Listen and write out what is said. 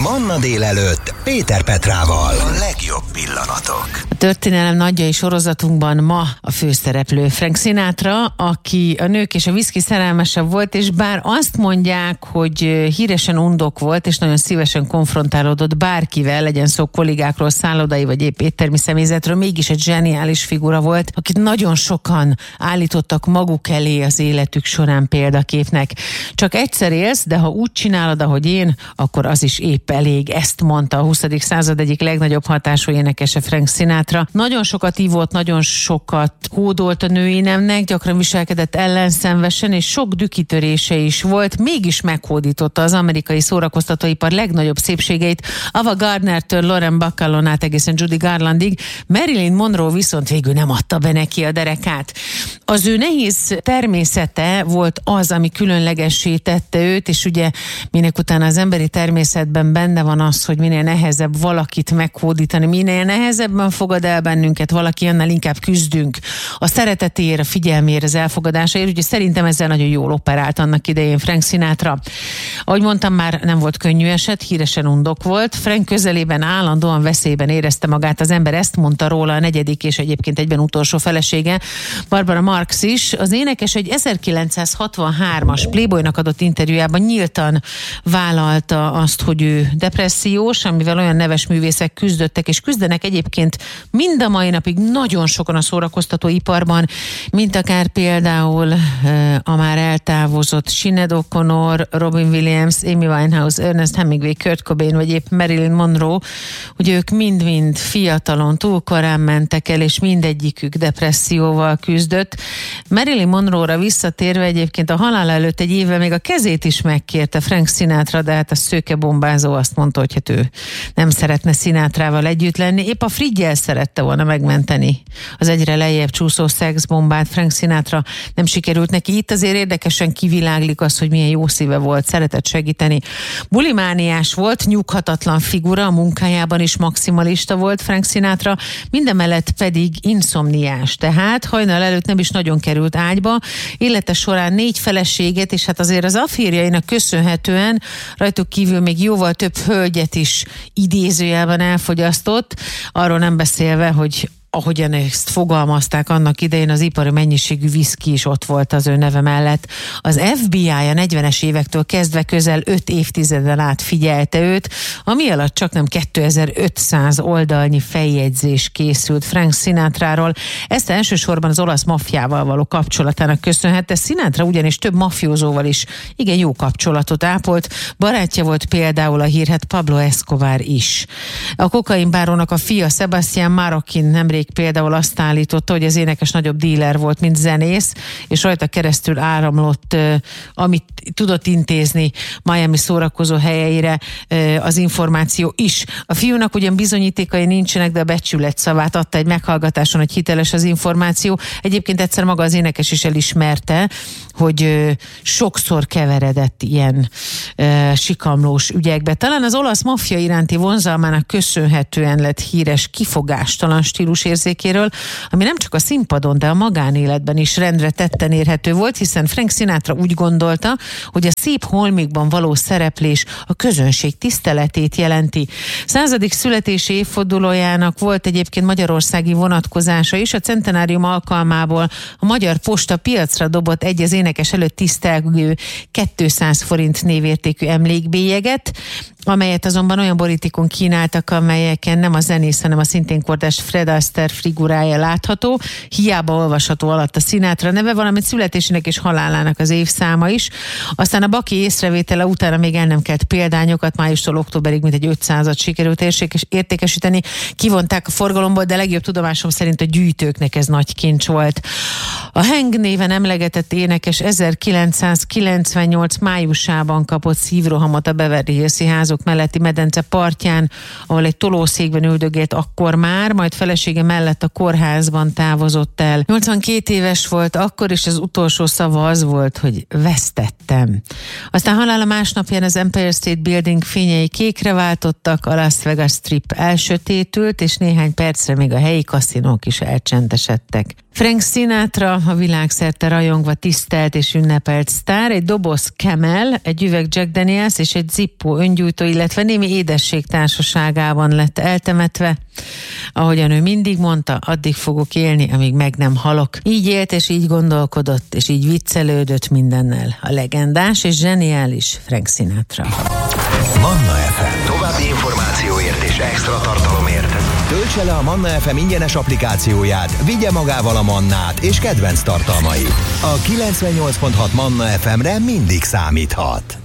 Manna délelőtt Péter Petrával. A legjobb pillanatok. A történelem nagyjai sorozatunkban ma a főszereplő Frank Sinatra, aki a nők és a viszki szerelmese volt, és bár azt mondják, hogy híresen undok volt, és nagyon szívesen konfrontálódott bárkivel, legyen szó kollégákról, szállodai vagy épp éttermi személyzetről, mégis egy zseniális figura volt, akit nagyon sokan állítottak maguk elé az életük során példaképnek. Csak egyszer élsz, de ha úgy csinálod, ahogy én, akkor az is épp elég. Ezt mondta a 20. század egyik legnagyobb hatású énekese Frank Sinatra. Nagyon sokat ívott, nagyon sokat hódolt a női nemnek, gyakran viselkedett ellenszenvesen, és sok dükitörése is volt, mégis meghódította az amerikai szórakoztatóipar legnagyobb szépségeit, Ava Gardnertől Lauren Bacallon át egészen Judy Garlandig. Marilyn Monroe viszont végül nem adta be neki a derekát. Az ő nehéz természete volt az, ami különlegessé tette őt, és ugye minek utána az emberi természetben benne van az, hogy minél nehezebb valakit meghódítani, minél nehezebben fogad el bennünket valaki, annál inkább küzdünk a szeretetéért, a figyelméért, az elfogadásáért, úgyhogy szerintem ezzel nagyon jól operált annak idején Frank Sinatra. Ahogy mondtam, már nem volt könnyű eset, híresen undok volt. Frank közelében állandóan veszélyben érezte magát az ember, ezt mondta róla a negyedik és egyébként egyben utolsó felesége, Barbara Marx is. Az énekes egy 1963-as Playboynak adott interjújában nyíltan vállalta azt, hogy ő depressziós, amivel olyan neves művészek küzdöttek, és küzdenek egyébként mind a mai napig nagyon sokan a szórakoztatóiparban, mint akár például a már eltávozott Sinéad O'Connor, Robin Williams, Amy Winehouse, Ernest Hemingway, Kurt Cobain, vagy épp Marilyn Monroe, hogy ők mind-mind fiatalon, túl korán mentek el, és mindegyikük depresszióval küzdött. Marilyn Monroe-ra visszatérve egyébként a halála előtt egy évvel még a kezét is megkérte Frank Sinatra, de hát a szőke bombázó azt mondta, hogy hát ő nem szeretne Sinatrával együtt lenni. Épp a Friggyel szerette volna megmenteni az egyre lejjebb csúszó szexbombát. Frank Sinatra nem sikerült neki. Itt azért érdekesen kiviláglik az, hogy milyen jó szíve volt, szeretett segíteni. Bulimániás volt, nyughatatlan figura, a munkájában is maximalista volt Frank Sinatra, mindemellett pedig inszomniás, tehát hajnal előtt nem is nagyon került ágyba, élete során 4 feleséget, és hát azért az afférjainak köszönhetően rajtuk kívül még jóval több hölgyet is idézőjelben elfogyasztott, arról nem beszélve, hogy ahogyan ezt fogalmazták annak idején, az ipari mennyiségű viszki is ott volt az ő neve mellett. Az FBI a 40-es évektől kezdve közel 5 évtizeden át figyelte őt, ami alatt csak nem 2500 oldalnyi feljegyzés készült Frank Sinatráról. Ezt elsősorban az olasz maffiával való kapcsolatának köszönhette. Sinatra ugyanis több mafiózóval is igen jó kapcsolatot ápolt. Barátja volt például a hírhedt Pablo Escobar is. A kokainbárónak a fia Sebastián Marroquin nemrég például azt állította, hogy az énekes nagyobb díler volt, mint zenész, és rajta keresztül áramlott, amit tudott intézni Miami szórakozó helyeire az információ is. A fiúnak ugyan bizonyítékai nincsenek, de a becsület szavát adta egy meghallgatáson, hogy hiteles az információ. Egyébként egyszer maga az énekes is elismerte, hogy sokszor keveredett ilyen sikamlós ügyekbe. Talán az olasz maffia iránti vonzalmának köszönhetően lett híres kifogástalan stílusérzékéről, ami nem csak a színpadon, de a magánéletben is rendre tetten érhető volt, hiszen Frank Sinatra úgy gondolta, hogy a szép holmikban való szereplés a közönség tiszteletét jelenti. 100. születési évfordulójának volt egyébként magyarországi vonatkozása is. A centenárium alkalmából a Magyar Posta piacra dobott egy az énekes előtt tisztelgő 200 forint névértékű emlékbélyeget, amelyet azonban olyan borítékon kínáltak, amelyeken nem a zenész, hanem a szintén kordás Fred Astaire figurája látható. Hiába olvasható alatt a Sinatra neve, valamint születésének és halálának az évszáma is. Aztán a baki észrevétele utána még el nem kelt példányokat, májustól októberig mintegy 500-at sikerült értékesíteni. Kivonták a forgalomból, de legjobb tudomásom szerint a gyűjtőknek ez nagy kincs volt. A Hang néven emlegetett énekes 1998 májusában kapott szívrohamot a Beverly Hills-i házok melletti medence partján, ahol egy tolószékben üldögélt akkor már, majd felesége mellett a kórházban távozott el. 82 éves volt akkor, és az utolsó szava az volt, hogy vesztettem. Aztán halála másnapján az Empire State Building fényei kékre váltottak, a Las Vegas Strip elsötétült, és néhány percre még a helyi kaszinók is elcsendesedtek. Frank Sinatra, a világszerte rajongva tisztelt és ünnepelt sztár, egy doboz Camel, egy üveg Jack Daniels és egy Zippo öngyújtó, illetve némi édesség társaságában lett eltemetve. Ahogyan ő mindig mondta, addig fogok élni, amíg meg nem halok. Így élt és így gondolkodott, és így viccelődött mindennel. A legendás és zseniális Frank Sinatra. Manna FM. További információért és extra tartalomért töltse le a Manna FM ingyenes applikációját, vigye magával a Mannát és kedvenc tartalmait. A 98.6 Manna FM-re mindig számíthat.